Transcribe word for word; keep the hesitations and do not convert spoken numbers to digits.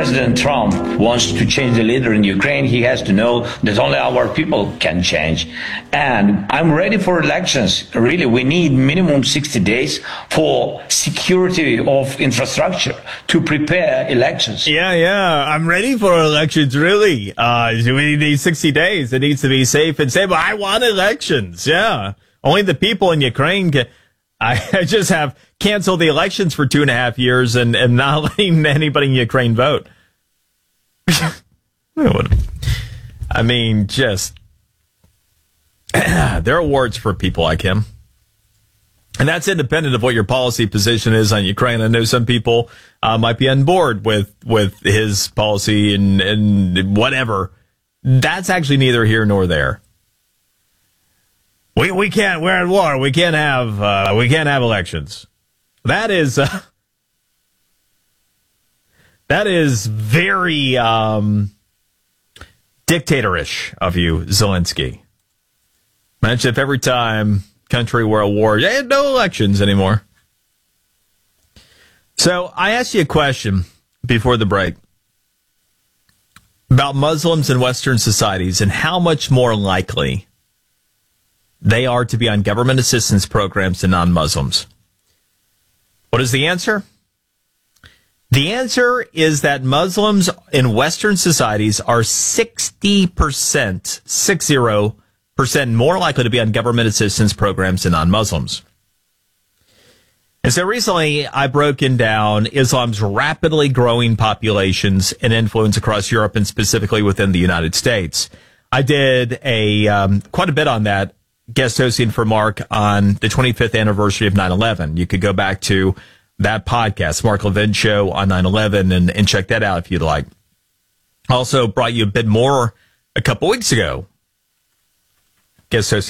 President Trump wants to change the leader in Ukraine, he has to know that only our people can change. And I'm ready for elections. Really, we need minimum sixty days for security of infrastructure to prepare elections. Yeah, yeah. I'm ready for elections, really. Uh, we need sixty days. It needs to be safe and safe. But I want elections. Yeah. Only the people in Ukraine can. I just have canceled the elections for two and a half years and, and not letting anybody in Ukraine vote. I mean, just there are awards for people like him. And that's independent of what your policy position is on Ukraine. I know some people uh, might be on board with, with his policy and, and whatever. That's actually neither here nor there. We we can't. We're at war. We can't have. Uh, we can't have elections. That is. Uh, that is very um, dictatorish of you, Zelensky. Imagine if every time country were at war, you had no elections anymore. So I asked you a question before the break about Muslims in Western societies and how much more likely they are to be on government assistance programs than non-Muslims. What is the answer? The answer is that Muslims in Western societies are sixty percent, six zero percent more likely to be on government assistance programs than non-Muslims. And so recently I broken down Islam's rapidly growing populations and influence across Europe and specifically within the United States. I did a um, quite a bit on that, guest hosting for Mark on the twenty-fifth anniversary of nine eleven. You could go back to that podcast, Mark Levin Show on nine eleven, and, and check that out if you'd like. Also brought you a bit more a couple weeks ago. Guest hosting